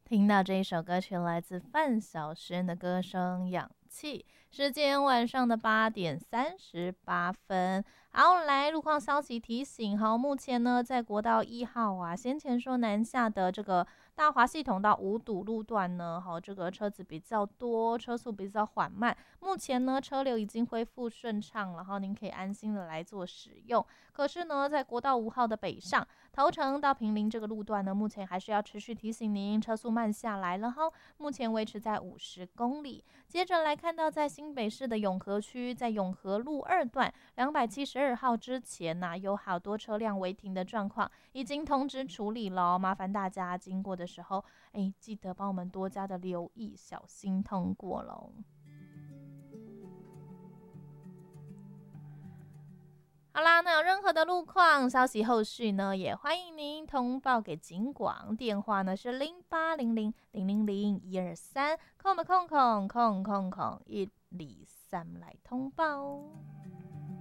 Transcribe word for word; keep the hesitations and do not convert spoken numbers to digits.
听到这一首歌曲来自范晓萱的歌声《氧气》，时间晚上的八点三十八分。好，来路况消息提醒，好，目前呢在国道一号啊，先前说南下的这个大华系统到五堵路段呢，好，这个车子比较多，车速比较缓慢。目前呢车流已经恢复顺畅了，然后您可以安心的来做使用。可是呢，在国道五号的北上，头城到平林这个路段呢，目前还是要持续提醒您车速慢下来了哈，目前维持在五十公里。接着来看到在新北市的永和区，在永和路二段两百七十二号之前呢、啊，有好多车辆违停的状况，已经通知处理了，麻烦大家经过的时候，哎，记得帮我们多加的留意，小心通过喽。好啦，那有任何的路况消息，后续呢也欢迎您通报给警广，电话呢是零八零零零零零一二三，空的空空空空空一二三来通报。